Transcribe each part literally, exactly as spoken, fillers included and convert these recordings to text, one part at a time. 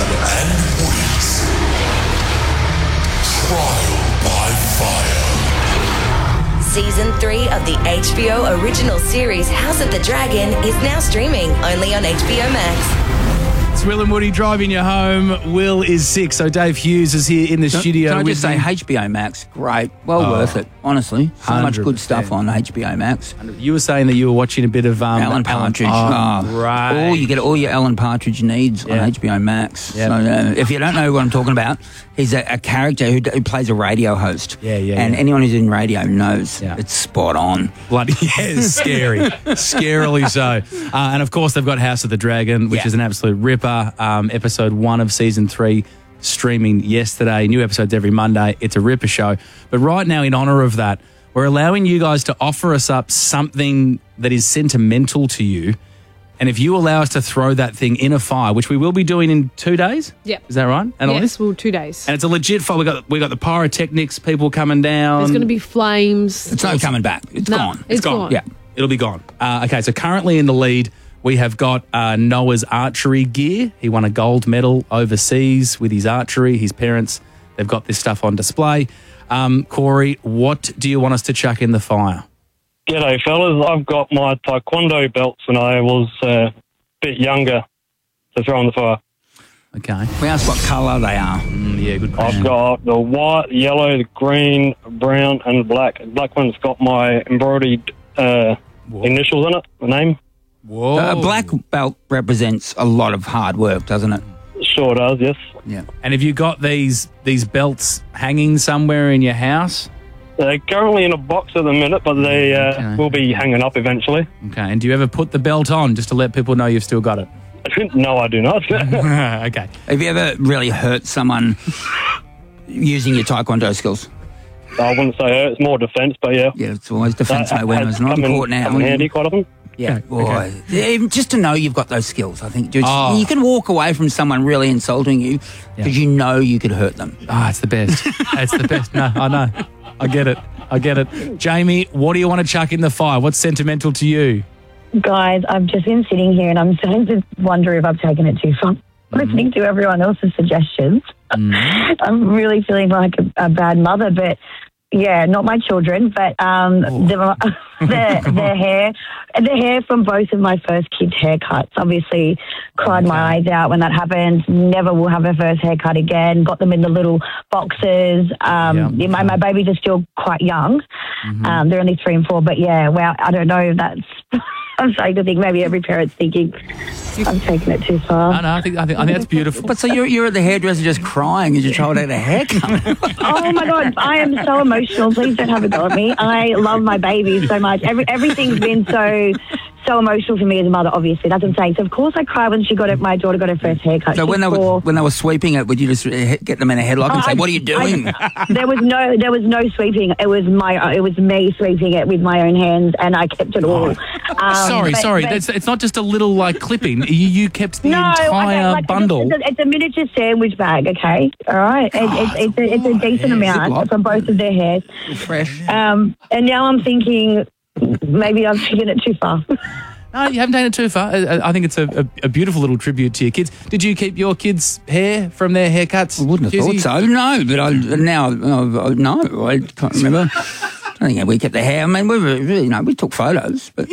and Woody's Trial by Fire. Season three of the H B O original series House of the Dragon is now streaming only on H B O Max. It's Will and Woody driving you home. Will is sick, so Dave Hughes is here in the Can, studio. can I with just say, me. H B O Max, great. Well Oh, worth it, honestly. So much one good hundred percent. stuff on H B O Max. You were saying that you were watching a bit of um, Alan Partridge. Oh, Oh, right. All, you get all your Alan Partridge needs Yeah. on H B O Max. Yep. So, uh, if you don't know what I'm talking about, he's a, a character who, who plays a radio host. Yeah, yeah, And yeah. anyone who's in radio knows Yeah. it's spot on. Bloody yeah, scary, scarily so. Uh, and of course, they've got House of the Dragon, which Yeah. is an absolute ripper. Um, episode one of season three streaming yesterday. New episodes every Monday. It's a ripper show. But right now, in honour of that, we're allowing you guys to offer us up something that is sentimental to you. And if you allow us to throw that thing in a fire, which we will be doing in two days, Yep. is that right? Annalise? Yes, well, two days. And it's a legit fire. We got we got the pyrotechnics people coming down. There's going to be flames. It's not coming back. It's No, gone. it's gone. Yeah. It'll be gone. Uh, okay, so currently in the lead, we have got uh, Noah's archery gear. He won a gold medal overseas with his archery. His parents, they've got this stuff on display. Um, Corey, what do you want us to chuck in the fire? G'day, fellas. I've got my taekwondo belts when I was uh, a bit younger to throw in the fire. Okay. We asked what colour they are. Mm, yeah, good I've question. got the white, yellow, the green, brown, and the black. The black one's got my embroidered uh, initials in it, the name. Whoa. A black belt represents a lot of hard work, doesn't it? Sure does, yes. Yeah. And have you got these these belts hanging somewhere in your house? They're currently in a box at the minute, but they uh, Okay. will be hanging up eventually. Okay. And do you ever put the belt on just to let people know you've still got it? No, I do not. Okay. Have you ever really hurt someone using your taekwondo skills? I wouldn't say hurt, it's more defence, but yeah. Yeah, it's always defence, no That weapons. has Not come in- important now. come in handy quite often. Yeah, boy. Yeah, even just to know you've got those skills, I think. Dude, Oh. You can walk away from someone really insulting you because you know you could hurt them. Ah, it's the best. It's the best. No, I know. I get it. I get it. Jamie, what do you want to chuck in the fire? What's sentimental to you? Guys, I've just been sitting here and I'm starting to wonder if I've taken it too far. Listening to everyone else's suggestions. I'm really feeling like a, a bad mother, but yeah, not my children, but um, the, the, the hair, the hair from both of my first kids' haircuts. Obviously, cried my eyes out when that happened. Never will have a first haircut again. Got them in the little boxes. Um, Yeah. my, my babies are still quite young. Um, they're only three and four, but yeah, well, I don't know if that's... I'm starting to think maybe every parent's thinking I'm taking it too far. No, no, I think I think I think that's beautiful. But so you're, you're at the hairdresser just crying as your child had a haircut. Oh my God, I am so emotional. Please don't have a go at me. I love my baby so much. Every, everything's been so so emotional for me as a mother, obviously. That's what I'm saying. So of course I cried when she got it. My daughter got her first haircut. So She's when they, were, four. when they were sweeping it, would you just uh, get them in a headlock and say, I- what are you doing? I- there was no, there was no sweeping. It was my, it was me sweeping it with my own hands, and I kept it all. Um, sorry, but- sorry. but- That's, it's not just a little like clipping. You, you kept the no, entire okay, like, bundle. It's a, it's a miniature sandwich bag, okay? All right? It, it's, it's, a, it's a decent amount Ziploc. from both of their hairs. Fresh. Um, and now I'm thinking maybe I've taken it too far. No, you haven't taken it too far. I, I think it's a, a, a beautiful little tribute to your kids. Did you keep your kids' hair from their haircuts? I wouldn't have Jizzy? thought so. No, but I, now, uh, no, I can't remember. I don't think we kept the hair. I mean, we were really, you know, we took photos, but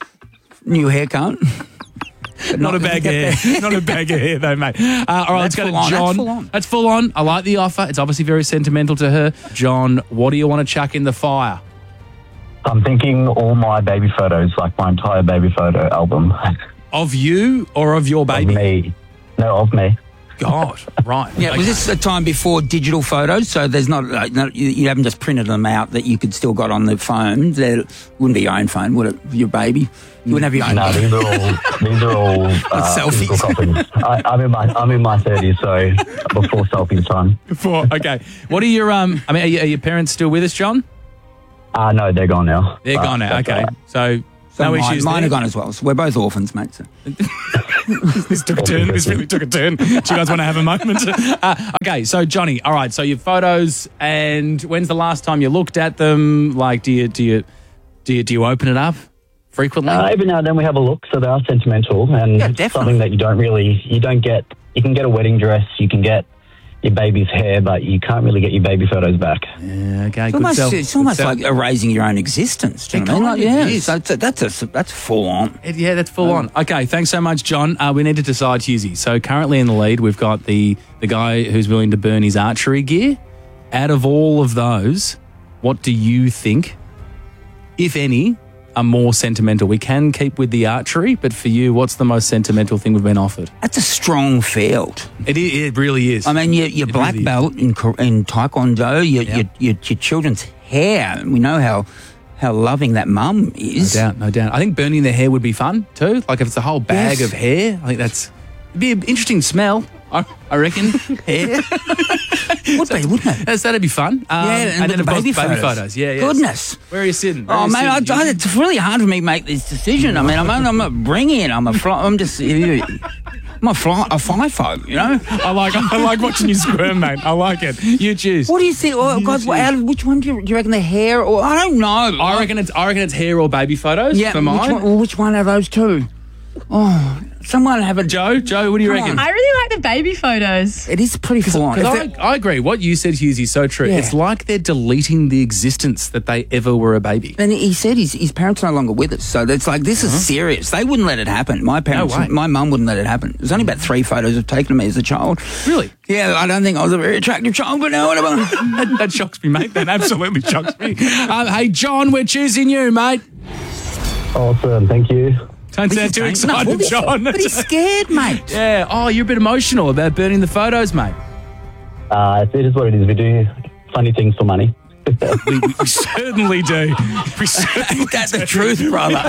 new haircut. But Not a bag of hair. Not a bag of hair, though, mate. Uh, all right, let's That's go to full on, that's John. full on. That's full on. I like the offer. It's obviously very sentimental to her. John, what do you want to chuck in the fire? I'm thinking all my baby photos, like my entire baby photo album. Of you or of your baby? Of me. No, of me. God, right. Yeah, was this the time before digital photos? So there's not, like, no, you, you haven't just printed them out that you could still got on the phone. There wouldn't be your own phone, would it? Your baby, you wouldn't have your own. No, these are all these are all uh, selfies. physical copies. I, I'm in my I'm in my thirties, so before selfies time. Before, okay. What are your um? I mean, are, you, are your parents still with us, John? Uh no, they're gone now. They're But gone now. that's Okay, all right. so, So no mine, issues. mine there. are gone as well. So we're both orphans, mate. So. This took a turn. This really took a turn. Do you guys want to have a moment? Uh, okay, so Johnny, all right. So your photos, and when's the last time you looked at them? Like, do you do you do you do you open it up frequently? Uh, every now and then we have a look, so they are sentimental and Yeah, definitely. something that you don't really you don't get you can get a wedding dress, you can get your baby's hair, but you can't really get your baby photos back. Yeah, okay, It's good almost, sell. it's Good almost sell. like erasing your own existence. Do you It know what I mean? kind Like, of yeah, is. so that's a, that's a, that's full on. It- yeah, that's full on. Okay, thanks so much, John. Uh, we need to decide, Husey. So currently in the lead, we've got the, the guy who's willing to burn his archery gear. Out of all of those, what do you think, if any, are more sentimental? We can keep with the archery, but for you, what's the most sentimental thing we've been offered? That's a strong field. It, i- it really is. I mean, your, your It black really is. belt in, Kor- in Taekwondo, your, Yeah. your, your, your children's hair. We know how how loving that mum No is. doubt, no doubt. I think burning their hair would be fun too. Like if it's a whole bag Yes. of hair, I think that's it'd be an interesting smell. I, I reckon hair. Would be, wouldn't it? That's, that'd be fun. Um, Yeah, and with then the of course, baby baby photos. photos. Yeah, yeah. Goodness. Where are you sitting? Where are Oh, you mate, I, sitting? I, it's really hard for me to make this decision. I mean, I'm, I'm not bringing it. I'm a fly, I'm just, I'm a fly, a FIFO, you know? I like I like watching you squirm, mate. I like it. You choose. What do you think? Oh, God, what, out of, which one do you, do you reckon, the hair or, I don't know. I reckon it's I reckon it's hair or baby photos yeah, for which mine. one, well, which one out of those two? Oh, someone have a... Joe, Joe, what do you Come reckon? on. I really like the baby photos. It is pretty full on. Because If I, I agree. What you said, Hughes, is so true. Yeah. It's like they're deleting the existence that they ever were a baby. And he said his, his parents are no longer with us. So it's like, this is serious. They wouldn't let it happen. My parents, way. my mum wouldn't let it happen. There's only about three photos I've taken of me as a child. Really? Yeah, I don't think I was a very attractive child, but no, whatever. that, that shocks me, mate. That absolutely shocks me. Um, hey, John, we're choosing you, mate. Awesome, thank you. Don't sound too excited, John. But he's scared, mate. Yeah. Oh, you're a bit emotional about burning the photos, mate. Uh, it is what it is. We do funny things for money. We, we certainly do. We certainly That's the truth, brother.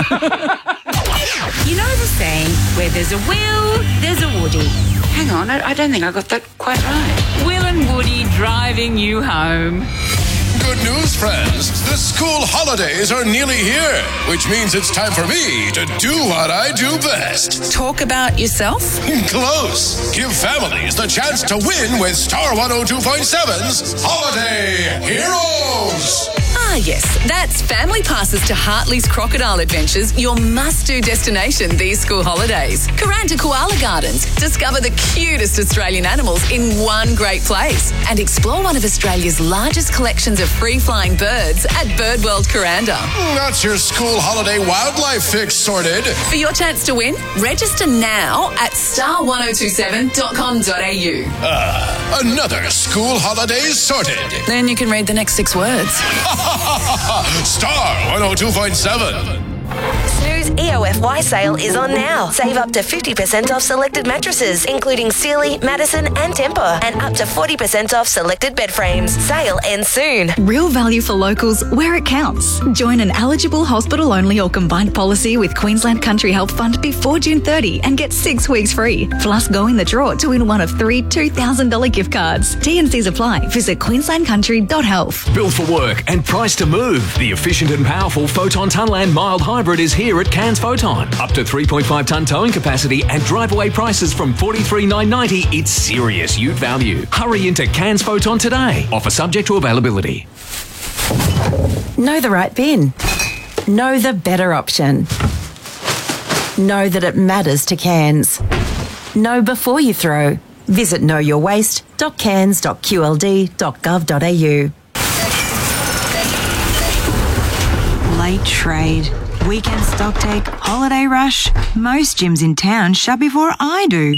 You know the saying, where there's a Will, there's a Woody. Hang on, I, I don't think I got that quite right. Will and Woody driving you home. Good news, friends. The school holidays are nearly here, which means it's time for me to do what I do best. Talk about yourself? Close. Give families the chance to win with Star one oh two point seven's Holiday Heroes. Ah, yes, that's family passes to Hartley's Crocodile Adventures, your must-do destination these school holidays. Karanta Koala Gardens. Discover the cutest Australian animals in one great place. And explore one of Australia's largest collections of free-flying birds at Birdworld Karanda. That's your school holiday wildlife fix sorted. For your chance to win, register now at star one oh two seven dot com dot a u. Ah, another school holiday sorted. Then you can read the next six words. Star one oh two point seven. Snooze E O F Y sale is on now. Save up to fifty percent off selected mattresses, including Sealy, Madison and Tempur, and up to forty percent off selected bed frames. Sale ends soon. Real value for locals where it counts. Join an eligible hospital-only or combined policy with Queensland Country Health Fund before June thirtieth and get six weeks free. Plus, go in the draw to win one of three two thousand dollars gift cards. T and Cs apply. Visit queensland country dot health. Built for work and priced to move. The efficient and powerful Photon Tunland Mild Hybrid is here at Cairns Photon. Up to three point five tonne towing capacity and drive-away prices from forty-three thousand nine hundred ninety. It's serious ute value. Hurry into Cairns Photon today. Offer subject to availability. Know the right bin. Know the better option. Know that it matters to Cairns. Know before you throw. Visit know your waste dot cairns dot q l d dot gov dot a u. Late trade, weekend stock take, holiday rush. Most gyms in town shut before I do.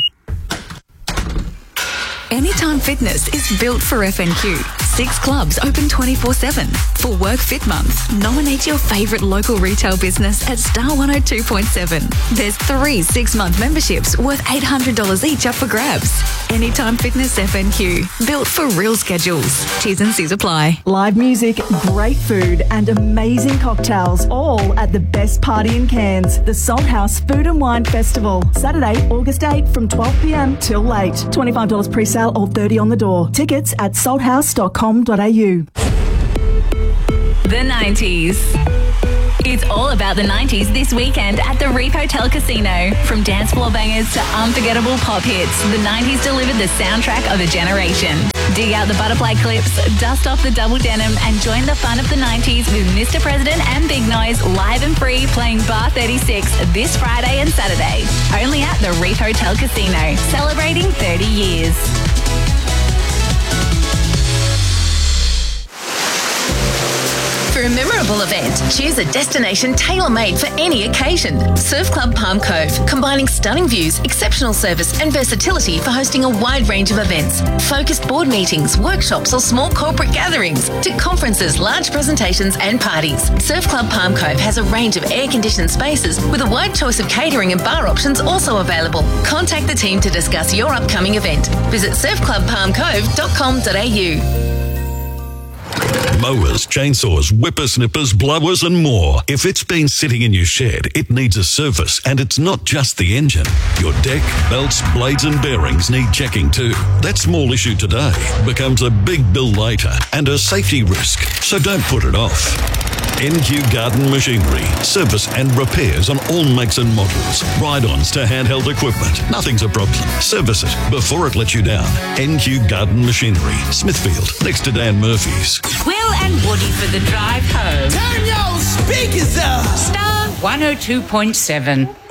Anytime Fitness is built for F N Q. Six clubs open twenty-four seven. For Work Fit Month, nominate your favourite local retail business at Star one oh two point seven. There's three six-month memberships worth eight hundred dollars each up for grabs. Anytime Fitness F N Q. Built for real schedules. T's and C's apply. Live music, great food and amazing cocktails, all at the best party in Cairns, the Salt House Food and Wine Festival. Saturday, August eighth from twelve p m till late. twenty-five dollars pre-sale or thirty dollars on the door. Tickets at salt house dot com dot a u. The nineties. It's all about the nineties this weekend at the Reef Hotel Casino. From dance floor bangers to unforgettable pop hits, the nineties delivered the soundtrack of a generation. Dig out the butterfly clips, dust off the double denim and join the fun of the nineties with Mister President and Big Noise live and free playing Bar thirty-six this Friday and Saturday. Only at the Reef Hotel Casino, celebrating thirty years. For a memorable event, choose a destination tailor-made for any occasion. Surf Club Palm Cove, combining stunning views, exceptional service and versatility for hosting a wide range of events. Focused board meetings, workshops or small corporate gatherings to conferences, large presentations and parties. Surf Club Palm Cove has a range of air-conditioned spaces with a wide choice of catering and bar options also available. Contact the team to discuss your upcoming event. Visit surf club palm cove dot com dot a u. Mowers, chainsaws, whippersnippers, blowers and more. If it's been sitting in your shed, it needs a service, and it's not just the engine. Your deck, belts, blades and bearings need checking too. That small issue today becomes a big bill later and a safety risk, so don't put it off. N Q Garden Machinery. Service and repairs on all makes and models. Ride-ons to handheld equipment. Nothing's a problem. Service it before it lets you down. N Q Garden Machinery. Smithfield, next to Dan Murphy's. Will and Woody for the drive home. Turn your speakers up. Star one oh two point seven.